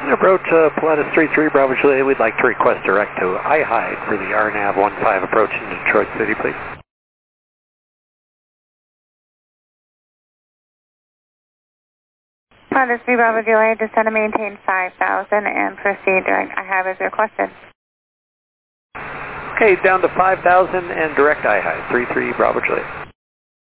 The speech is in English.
Approach Pilatus 33 Bravo Juliet, we'd like to request direct to iHide for the RNAV 15 approach in Detroit City, please. Pilatus 3 Bravo Juliet, descend and maintain 5,000 and proceed direct iHide as requested. Okay, down to 5,000 and direct iHide, 33 Bravo Juliet.